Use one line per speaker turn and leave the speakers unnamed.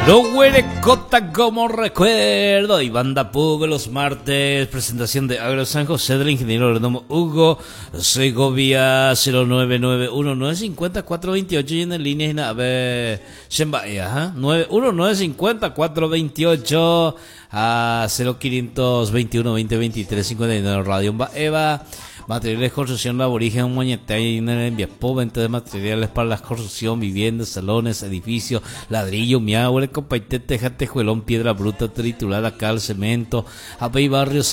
Lo Huerecota como recuerdo y Banda Pugo los martes, presentación de Agro San José del ingeniero Redomo Hugo Segovia 0991950428 y en línea en Ave Shembaya 91950-428 a 0521 2023 59 Radio Eva. Materiales de construcción aborigen Moñetay en el Viapo, venta de materiales para la construcción, viviendas, salones, edificios, ladrillo, miagüe, compaite, teja, tejuelón, piedra bruta, triturada, cal, cemento, apey barrios